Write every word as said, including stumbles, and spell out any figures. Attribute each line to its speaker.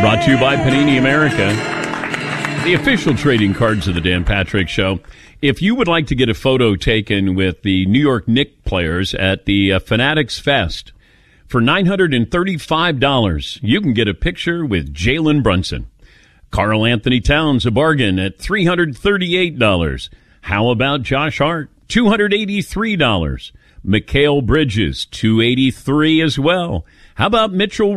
Speaker 1: Brought to you by Panini America, the official trading cards of the Dan Patrick Show. If you would like to get a photo taken with the New York Knicks players at the uh, Fanatics Fest for nine hundred thirty-five dollars, you can get a picture with Jalen Brunson. Karl Anthony Towns, a bargain at three hundred thirty-eight dollars. How about Josh Hart? two hundred eighty-three dollars. Mikal Bridges, two hundred eighty-three dollars as well. How about Mitchell